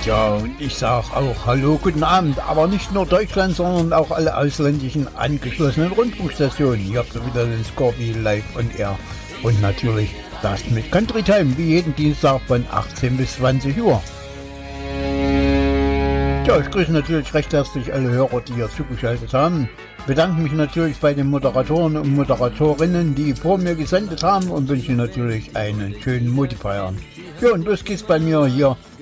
Ja, und ich sag auch Hallo, guten Abend, aber nicht nur Deutschland, sondern auch alle ausländischen angeschlossenen Rundfunkstationen. Hier habt ihr wieder den Scorpi live on air. Und natürlich das mit Country Time, wie jeden Dienstag von 18 bis 20 Uhr. Ja, ich grüße natürlich recht herzlich alle Hörer, die hier zugeschaltet haben. Bedanke mich natürlich bei den Moderatoren und Moderatorinnen, die vor mir gesendet haben, und wünsche natürlich einen schönen Multiplier. Ja, und los geht's bei mir hier